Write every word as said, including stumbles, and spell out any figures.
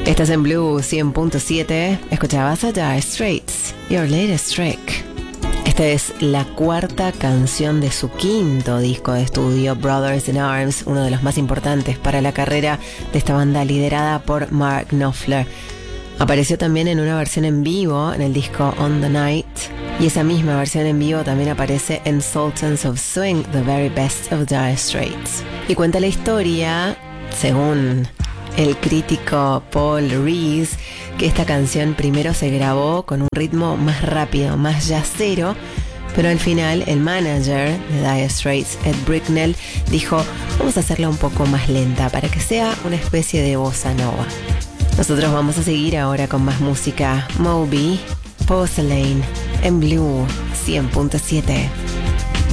Estás en Blue cien punto siete. Escuchabas a Dire Straits, Your Latest Trick. Esta es la cuarta canción de su quinto disco de estudio, Brothers in Arms, uno de los más importantes para la carrera de esta banda liderada por Mark Knopfler. Apareció también en una versión en vivo en el disco On the Night, y esa misma versión en vivo también aparece en Sultans of Swing, The Very Best of Dire Straits. Y cuenta la historia, según el crítico Paul Rees, que esta canción primero se grabó con un ritmo más rápido, más jazzero, pero al final el manager de Dire Straits, Ed Bricknell, dijo: vamos a hacerla un poco más lenta para que sea una especie de bossa nova. Nosotros vamos a seguir ahora con más música. Moby, Porcelain, en Blue cien punto siete.